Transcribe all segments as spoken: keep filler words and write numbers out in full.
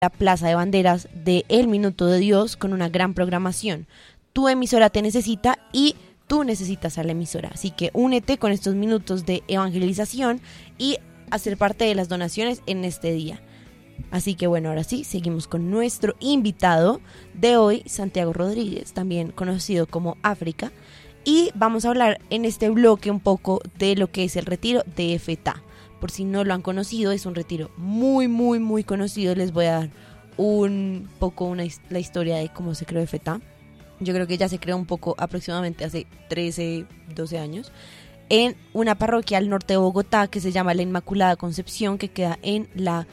la Plaza de Banderas de El Minuto de Dios con una gran programación. Tu emisora te necesita y tú necesitas a la emisora. Así que únete con estos minutos de evangelización y hacer parte de las donaciones en este día. Así que bueno, ahora sí, seguimos con nuestro invitado de hoy, Santiago Rodríguez, también conocido como África. Y vamos a hablar en este bloque un poco de lo que es el retiro de Efetá. Por si no lo han conocido, es un retiro muy, muy, muy conocido. Les voy a dar un poco una, la historia de cómo se creó Efetá. Yo creo que ya se creó un poco aproximadamente hace trece, doce años. En una parroquia al norte de Bogotá que se llama La Inmaculada Concepción, que queda en la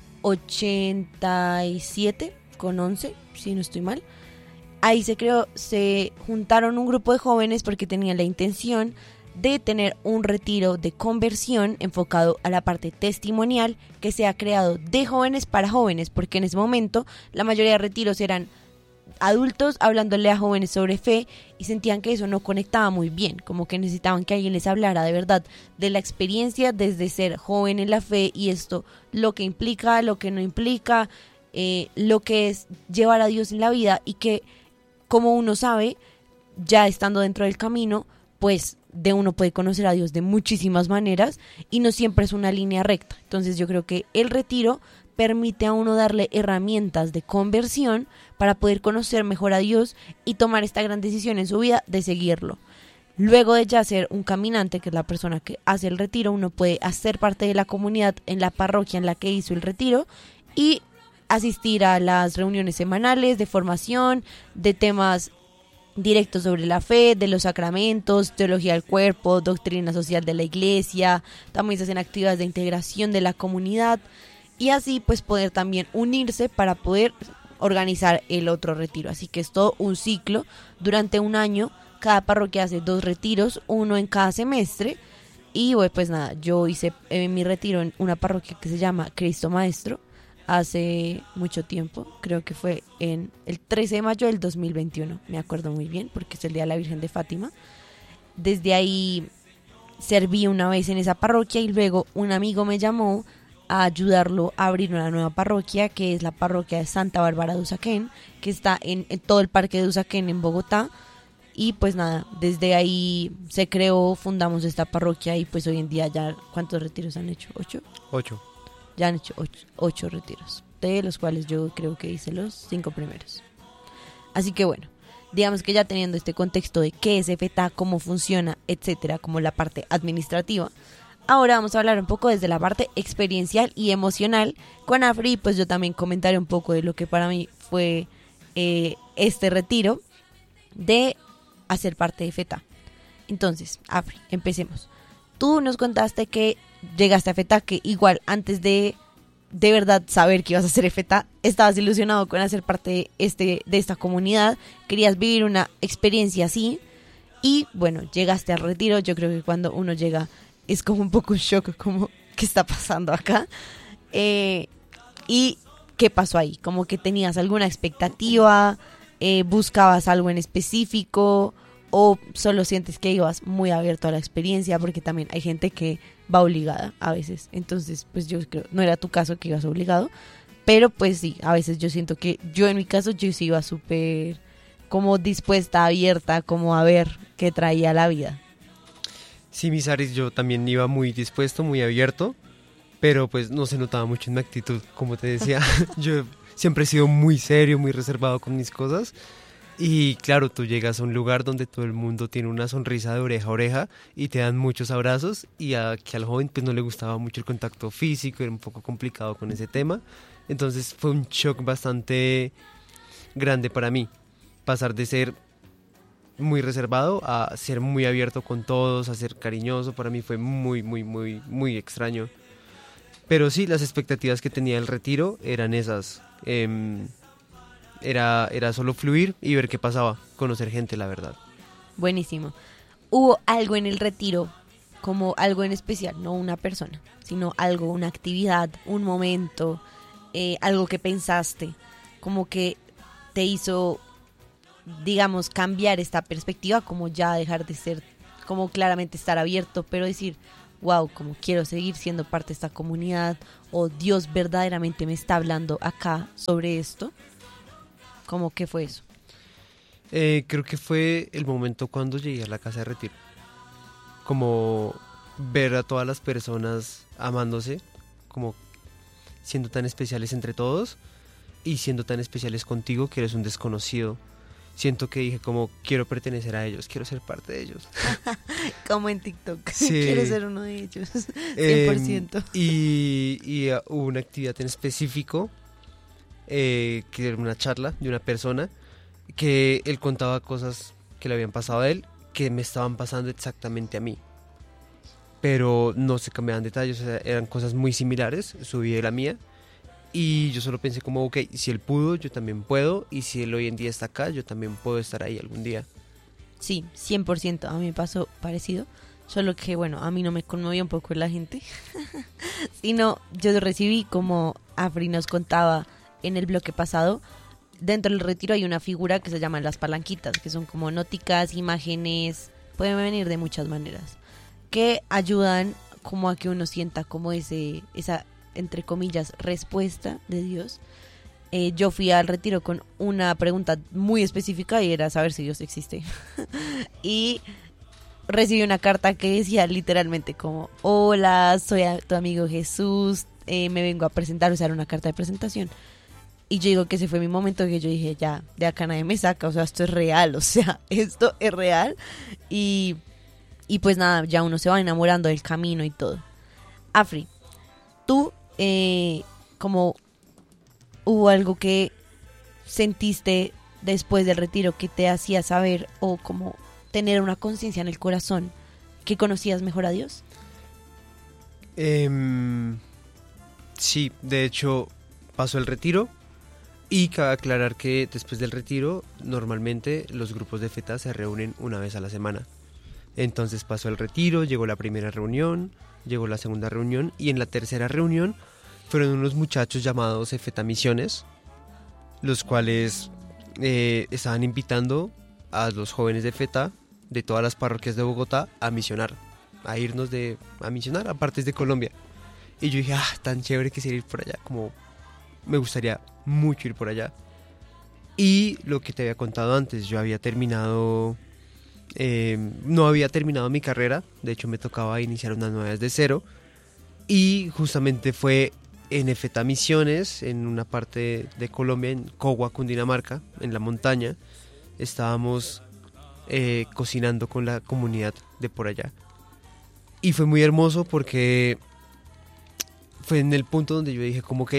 ochenta y siete con once, si no estoy mal. Ahí se creó, se juntaron un grupo de jóvenes porque tenían la intención de tener un retiro de conversión enfocado a la parte testimonial que se ha creado de jóvenes para jóvenes, porque en ese momento la mayoría de retiros eran adultos hablándole a jóvenes sobre fe y sentían que eso no conectaba muy bien, como que necesitaban que alguien les hablara de verdad de la experiencia desde ser joven en la fe y esto, lo que implica, lo que no implica, eh, lo que es llevar a Dios en la vida y que como uno sabe, ya estando dentro del camino, pues de uno puede conocer a Dios de muchísimas maneras y no siempre es una línea recta. Entonces yo creo que el retiro permite a uno darle herramientas de conversión para poder conocer mejor a Dios y tomar esta gran decisión en su vida de seguirlo. Luego de ya ser un caminante, que es la persona que hace el retiro, uno puede hacer parte de la comunidad en la parroquia en la que hizo el retiro y asistir a las reuniones semanales de formación, de temas directos sobre la fe, de los sacramentos, teología del cuerpo, doctrina social de la iglesia. También se hacen actividades de integración de la comunidad y así pues poder también unirse para poder organizar el otro retiro. Así que es todo un ciclo. Durante un año cada parroquia hace dos retiros, uno en cada semestre. Y bueno, pues nada, yo hice eh, mi retiro en una parroquia que se llama Cristo Maestro hace mucho tiempo, creo que fue en el trece de mayo del dos mil veintiuno, me acuerdo muy bien porque es el día de la Virgen de Fátima. Desde ahí serví una vez en esa parroquia y luego un amigo me llamó a ayudarlo a abrir una nueva parroquia que es la parroquia de Santa Bárbara de Usaquén, que está en, en todo el parque de Usaquén en Bogotá. Y pues nada, desde ahí se creó, fundamos esta parroquia y pues hoy en día ya, ¿cuántos retiros han hecho? ¿Ocho? Ocho. Ya han hecho ocho, ocho retiros, de los cuales yo creo que hice los cinco primeros. Así que bueno, digamos que ya teniendo este contexto de qué es Efetá, cómo funciona, etcétera, como la parte administrativa, ahora vamos a hablar un poco desde la parte experiencial y emocional con Afri, pues yo también comentaré un poco de lo que para mí fue eh, este retiro de hacer parte de Efetá. Entonces, Afri, empecemos. Tú nos contaste que llegaste a Efetá, que igual antes de de verdad saber que ibas a hacer Efetá, estabas ilusionado con hacer parte de, este, de esta comunidad, querías vivir una experiencia así y bueno, llegaste al retiro. Yo creo que cuando uno llega es como un poco un shock, como ¿qué está pasando acá? Eh, ¿Y qué pasó ahí? Como que tenías alguna expectativa, eh, buscabas algo en específico o solo sientes que ibas muy abierto a la experiencia, porque también hay gente que va obligada a veces. Entonces, pues yo creo, no era tu caso que ibas obligado, pero pues sí, a veces yo siento que yo en mi caso yo sí iba súper como dispuesta, abierta, como a ver qué traía la vida. Sí, mis Aris, yo también iba muy dispuesto, muy abierto, pero pues no se notaba mucho en mi actitud, como te decía. Yo siempre he sido muy serio, muy reservado con mis cosas. Y claro, tú llegas a un lugar donde todo el mundo tiene una sonrisa de oreja a oreja y te dan muchos abrazos, y a que al joven pues no le gustaba mucho el contacto físico, era un poco complicado con ese tema. Entonces fue un shock bastante grande para mí, pasar de ser muy reservado a ser muy abierto con todos, a ser cariñoso. Para mí fue muy, muy, muy, muy extraño. Pero sí, las expectativas que tenía del retiro eran esas. Eh, Era, era solo fluir y ver qué pasaba, conocer gente, la verdad. Buenísimo. ¿Hubo algo en el retiro, como algo en especial, no una persona, sino algo, una actividad, un momento, eh, algo que pensaste, como que te hizo, digamos, cambiar esta perspectiva, como ya dejar de ser, como claramente estar abierto, pero decir, wow, como quiero seguir siendo parte de esta comunidad, o Dios verdaderamente me está hablando acá sobre esto? ¿Cómo que fue eso? Eh, creo que fue el momento cuando llegué a la casa de retiro. Como ver a todas las personas amándose, como siendo tan especiales entre todos y siendo tan especiales contigo que eres un desconocido. Siento que dije como quiero pertenecer a ellos, quiero ser parte de ellos. Como en TikTok, Sí. quiero ser uno de ellos, cien por ciento. Eh, y, y uh, hubo una actividad en específico, eh, que era una charla de una persona, que él contaba cosas que le habían pasado a él, que me estaban pasando exactamente a mí. Pero no se cambiaban detalles, o sea, eran cosas muy similares, su vida y la mía. Y yo solo pensé como, ok, si él pudo, yo también puedo. Y si él hoy en día está acá, yo también puedo estar ahí algún día. Sí, cien por ciento. A mí me pasó parecido. Solo que, bueno, a mí no me conmovió un poco la gente. Sino yo recibí, como Afri nos contaba en el bloque pasado, dentro del retiro hay una figura que se llama las palanquitas, que son como nóticas, imágenes, pueden venir de muchas maneras, que ayudan como a que uno sienta como ese, esa, entre comillas, respuesta de Dios. Eh, yo fui al retiro con una pregunta muy específica y era saber si Dios existe. Y recibí una carta que decía literalmente como, hola, soy a, tu amigo Jesús, eh, me vengo a presentar, o sea, era una carta de presentación. Y yo digo que ese fue mi momento que yo dije, ya, de acá nadie me saca, o sea, esto es real, o sea, esto es real. Y, y pues nada, ya uno se va enamorando del camino y todo. Afri, tú, eh, como hubo algo que sentiste después del retiro que te hacía saber o como tener una conciencia en el corazón que conocías mejor a Dios. Eh, sí, de hecho pasó el retiro y cabe aclarar que después del retiro normalmente los grupos de feta se reúnen una vez a la semana. Entonces pasó el retiro, llegó la primera reunión, llegó la segunda reunión y en la tercera reunión fueron unos muchachos llamados Feta Misiones, los cuales eh, estaban invitando a los jóvenes de Feta de todas las parroquias de Bogotá a misionar, a irnos de, a misionar a partes de Colombia. Y yo dije, ah, tan chévere que sería ir por allá, como me gustaría mucho ir por allá. Y lo que te había contado antes, yo había terminado, eh, no había terminado mi carrera, de hecho me tocaba iniciar una nueva desde cero. Y justamente fue en Feta Misiones, en una parte de Colombia, en Cogua, Cundinamarca, en la montaña, estábamos eh, cocinando con la comunidad de por allá. Y fue muy hermoso porque fue en el punto donde yo dije como, ok,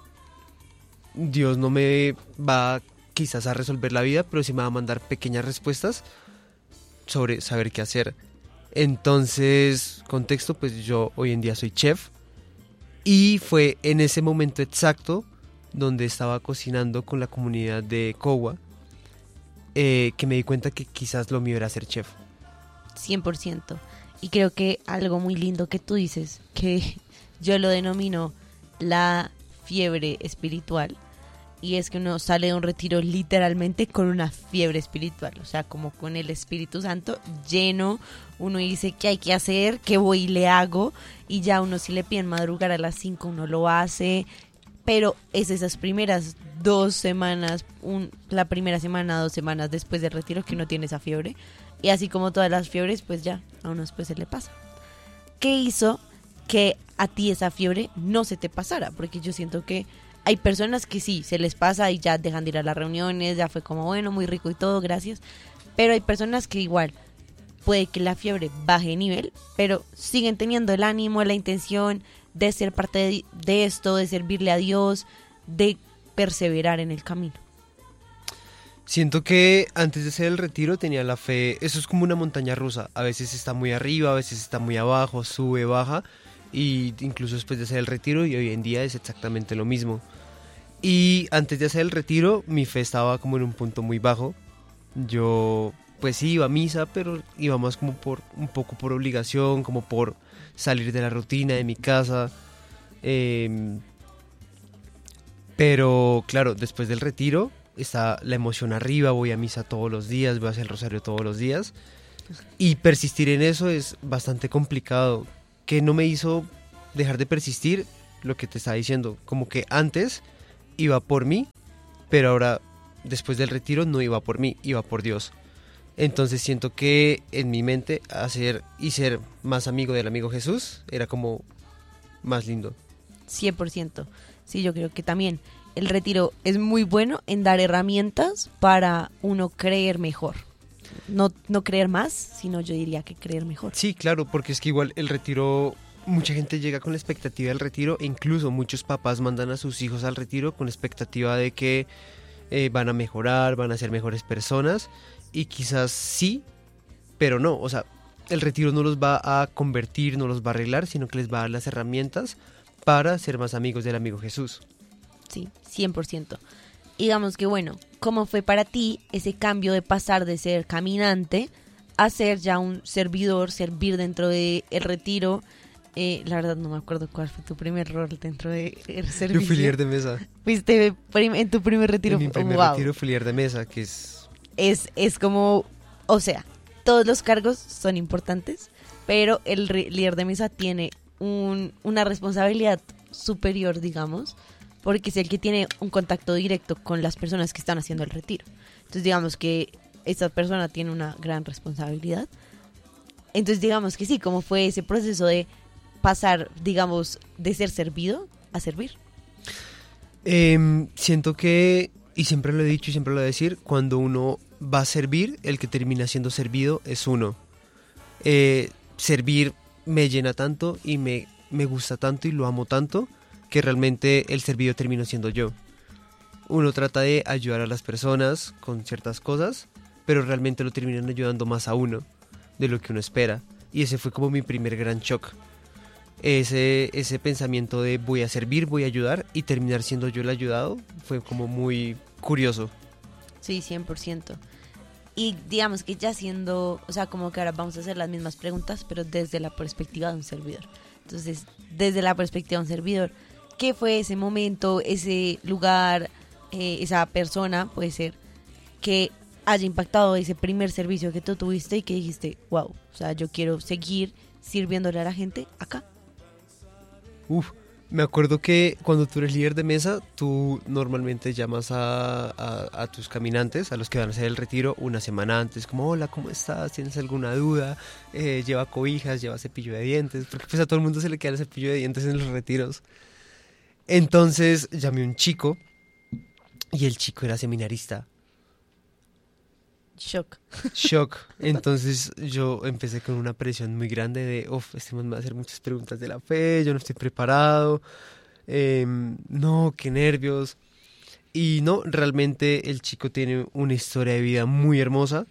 Dios no me va quizás a resolver la vida, pero sí me va a mandar pequeñas respuestas sobre saber qué hacer. Entonces, contexto, pues yo hoy en día soy chef y fue en ese momento exacto donde estaba cocinando con la comunidad de Cogua eh, que me di cuenta que quizás lo mío era ser chef. cien por ciento. Y creo que algo muy lindo que tú dices, que yo lo denomino la fiebre espiritual, y es que uno sale de un retiro literalmente con una fiebre espiritual, o sea, como con el Espíritu Santo lleno. Uno dice qué hay que hacer, qué voy y le hago, y ya uno, si le piden madrugar a las cinco, uno lo hace. Pero es esas primeras dos semanas, un, la primera semana, dos semanas después del retiro que uno tiene esa fiebre, y así como todas las fiebres, pues ya, a uno después se le pasa. ¿Qué hizo que a ti esa fiebre no se te pasara? Porque yo siento que hay personas que sí, se les pasa y ya dejan de ir a las reuniones, ya fue como, bueno, muy rico y todo, gracias. Pero hay personas que igual, puede que la fiebre baje de nivel, pero siguen teniendo el ánimo, la intención de ser parte de, de esto, de servirle a Dios, de perseverar en el camino. Siento que antes de hacer el retiro tenía la fe, eso es como una montaña rusa, a veces está muy arriba, a veces está muy abajo, sube, baja, y incluso después de hacer el retiro, y hoy en día es exactamente lo mismo. Y antes de hacer el retiro, mi fe estaba como en un punto muy bajo. Yo pues sí iba a misa, pero iba más como por un poco por obligación, como por salir de la rutina de mi casa. Eh, pero claro, después del retiro está la emoción arriba, voy a misa todos los días, voy a hacer el rosario todos los días. Y persistir en eso es bastante complicado. que no me hizo dejar de persistir, lo que te estaba diciendo, como que antes iba por mí, pero ahora después del retiro no iba por mí, iba por Dios. Entonces siento que en mi mente hacer y ser más amigo del amigo Jesús era como más lindo. cien por ciento. Sí, yo creo que también el retiro es muy bueno en dar herramientas para uno creer mejor. No, no creer más, sino yo diría que creer mejor. Sí, claro, porque es que igual el retiro, mucha gente llega con la expectativa del retiro, e incluso muchos papás mandan a sus hijos al retiro con la expectativa de que eh, van a mejorar, van a ser mejores personas, y quizás sí, pero no, o sea, el retiro no los va a convertir, no los va a arreglar, sino que les va a dar las herramientas para ser más amigos del amigo Jesús. Sí, cien por ciento. Digamos que bueno, ¿cómo fue para ti ese cambio de pasar de ser caminante a ser ya un servidor, servir dentro del retiro? Eh, la verdad no me acuerdo cuál fue tu primer rol dentro del servicio. Yo fui líder de mesa. ¿Fuiste prim- en tu primer retiro? En mi primer Wow. retiro fui líder de mesa, que es... Es, es como, o sea, todos los cargos son importantes, pero el re- líder de mesa tiene un, una responsabilidad superior, digamos, porque es el que tiene un contacto directo con las personas que están haciendo el retiro. Entonces digamos que esta persona tiene una gran responsabilidad. Entonces digamos que sí, como fue ese proceso de pasar, digamos, de ser servido a servir. Eh, siento que, y siempre lo he dicho y siempre lo voy a decir, cuando uno va a servir, el que termina siendo servido es uno. Eh, servir me llena tanto y me, me gusta tanto y lo amo tanto que realmente el servido termino siendo yo. Uno trata de ayudar a las personas con ciertas cosas, pero realmente lo terminan ayudando más a uno de lo que uno espera. Y ese fue como mi primer gran shock. Ese, ese pensamiento de voy a servir, voy a ayudar y terminar siendo yo el ayudado fue como muy curioso. Sí, cien por ciento. Y digamos que ya siendo, o sea, como que ahora vamos a hacer las mismas preguntas, pero desde la perspectiva de un servidor. Entonces, desde la perspectiva de un servidor, ¿qué fue ese momento, ese lugar, eh, esa persona, puede ser, que haya impactado ese primer servicio que tú tuviste y que dijiste, wow, o sea, yo quiero seguir sirviéndole a la gente acá? Uf, me acuerdo que cuando tú eres líder de mesa, tú normalmente llamas a, a, a tus caminantes, a los que van a hacer el retiro, una semana antes, como hola, ¿cómo estás? ¿Tienes alguna duda? Eh, lleva cobijas, lleva cepillo de dientes, porque pues a todo el mundo se le queda el cepillo de dientes en los retiros. Entonces llamé a un chico y el chico era seminarista. Shock. Shock. Entonces yo empecé con una presión muy grande de, uff, este man me va a hacer muchas preguntas de la fe, yo no estoy preparado, eh, no, qué nervios. Y no, realmente el chico tiene una historia de vida muy hermosa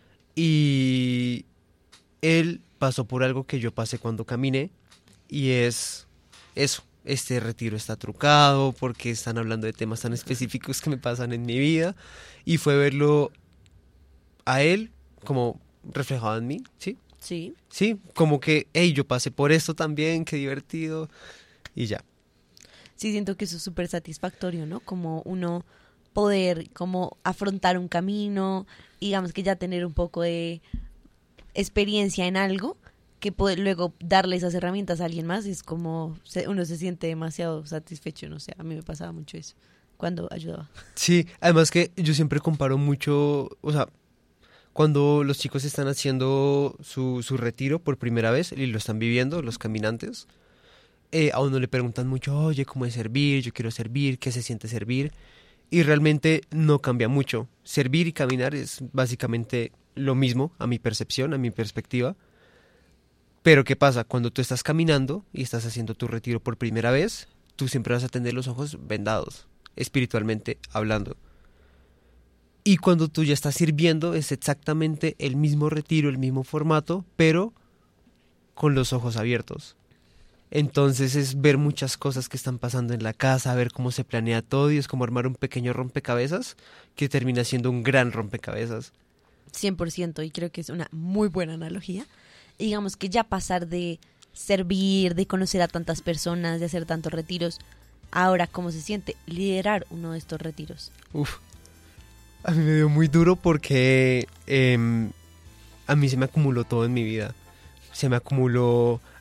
y él pasó por algo que yo pasé cuando caminé y es eso. Este retiro está trucado porque están hablando de temas tan específicos que me pasan en mi vida y fue verlo a él como reflejado en mí, ¿sí? Sí. Sí, como que, hey, yo pasé por esto también, qué divertido, y ya. Sí, siento que eso es súper satisfactorio, ¿no? Como uno poder como afrontar un camino, digamos que ya tener un poco de experiencia en algo, que poder luego darle esas herramientas a alguien más, es como se, uno se siente demasiado satisfecho, no sé, a mí me pasaba mucho eso cuando ayudaba. Sí, además que yo siempre comparo mucho, o sea, cuando los chicos están haciendo su, su retiro por primera vez y lo están viviendo, los caminantes, eh, a uno le preguntan mucho, oye, ¿cómo es servir? Yo quiero servir, ¿qué se siente servir? Y realmente no cambia mucho. Servir y caminar es básicamente lo mismo a mi percepción, a mi perspectiva. Pero ¿qué pasa? Cuando tú estás caminando y estás haciendo tu retiro por primera vez, tú siempre vas a tener los ojos vendados, espiritualmente hablando. Y cuando tú ya estás sirviendo es exactamente el mismo retiro, el mismo formato, pero con los ojos abiertos. Entonces es ver muchas cosas que están pasando en la casa, ver cómo se planea todo y es como armar un pequeño rompecabezas que termina siendo un gran rompecabezas. cien por ciento, y creo que es una muy buena analogía. Y digamos que ya pasar de servir, de conocer a tantas personas, de hacer tantos retiros, ahora ¿cómo se siente liderar uno de estos retiros? Uf. A mí me dio muy duro porque eh, a mí se me acumuló todo en mi vida. Se me acumuló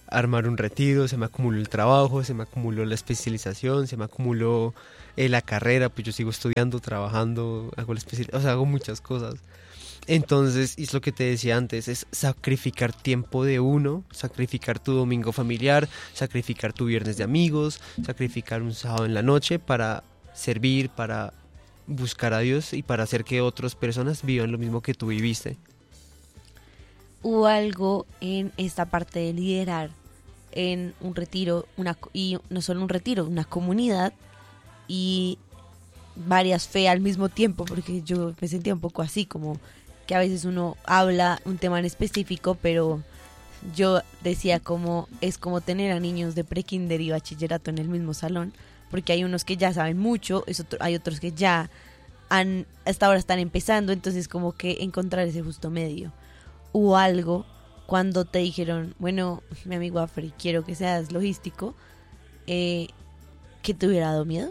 armar un retiro, se me acumuló el trabajo, se me acumuló la especialización, se me acumuló eh, la carrera, pues yo sigo estudiando, trabajando, hago la especialización, o sea, hago muchas cosas. Entonces, es lo que te decía antes, es sacrificar tiempo de uno, sacrificar tu domingo familiar, sacrificar tu viernes de amigos, sacrificar un sábado en la noche para servir, para buscar a Dios y para hacer que otras personas vivan lo mismo que tú viviste. ¿Hubo algo en esta parte de liderar en un retiro, una y no solo un retiro, una comunidad y varias fe al mismo tiempo? Porque yo me sentía un poco así, como que a veces uno habla un tema en específico, pero yo decía como es como tener a niños de prekinder y bachillerato en el mismo salón, porque hay unos que ya saben mucho, es otro, hay otros que ya han hasta ahora están empezando, entonces como que encontrar ese justo medio. ¿Hubo algo cuando te dijeron, bueno, mi amigo Afri, quiero que seas logístico, eh, que te hubiera dado miedo?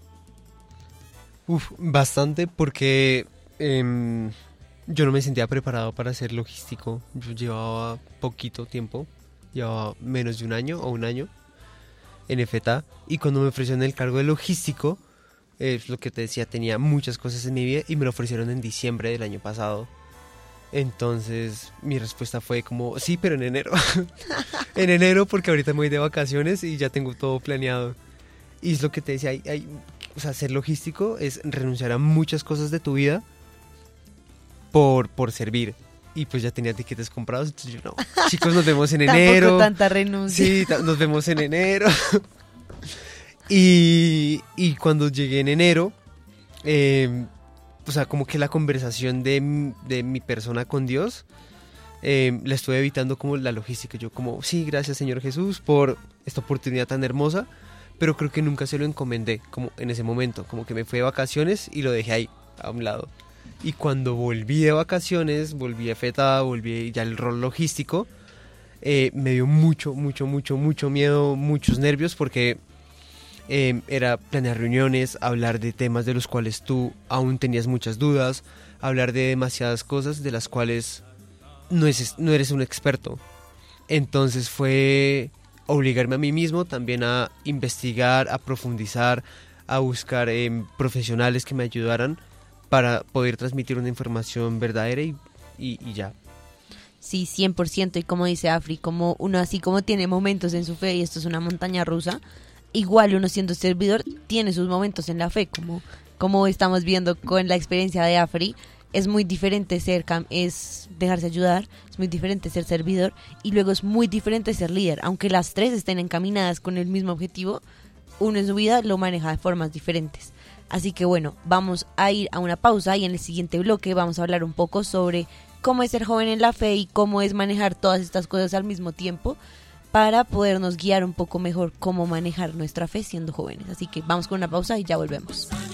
Uf, bastante, porque eh, yo no me sentía preparado para ser logístico. Yo llevaba poquito tiempo, llevaba menos de un año o un año en F T A, y cuando me ofrecieron el cargo de logístico, es eh, lo que te decía, tenía muchas cosas en mi vida y me lo ofrecieron en diciembre del año pasado. Entonces mi respuesta fue como, sí, pero en enero. En enero, porque ahorita me voy de vacaciones y ya tengo todo planeado. Y es lo que te decía, hay, hay, o sea, ser logístico es renunciar a muchas cosas de tu vida por, por servir. Y pues ya tenía tiquetes comprados, entonces yo no. Chicos, nos vemos en enero. Tampoco tanta renuncia. Sí, nos vemos en enero. y, y cuando llegué en enero, eh, o sea, como que la conversación de, de mi persona con Dios, eh, la estuve evitando como la logística. Yo como, sí, gracias Señor Jesús por esta oportunidad tan hermosa, pero creo que nunca se lo encomendé, como en ese momento, como que me fui de vacaciones y lo dejé ahí, a un lado. Y cuando volví de vacaciones, volví a F T A, volví ya al rol logístico, eh, me dio mucho, mucho, mucho, mucho miedo, muchos nervios, porque eh, era planear reuniones, hablar de temas de los cuales tú aún tenías muchas dudas, hablar de demasiadas cosas de las cuales no, es, no eres un experto. Entonces fue obligarme a mí mismo también a investigar, a profundizar, a buscar eh, profesionales que me ayudaran para poder transmitir una información verdadera y, y, y ya. Sí, cien por ciento, y como dice Afri, como uno así como tiene momentos en su fe y esto es una montaña rusa, igual uno siendo servidor tiene sus momentos en la fe, como, como estamos viendo con la experiencia de Afri. Es muy diferente ser, es dejarse ayudar, es muy diferente ser servidor y luego es muy diferente ser líder. Aunque las tres estén encaminadas con el mismo objetivo, uno en su vida lo maneja de formas diferentes. Así que bueno, vamos a ir a una pausa y en el siguiente bloque vamos a hablar un poco sobre cómo es ser joven en la fe y cómo es manejar todas estas cosas al mismo tiempo para podernos guiar un poco mejor cómo manejar nuestra fe siendo jóvenes. Así que vamos con una pausa y ya volvemos.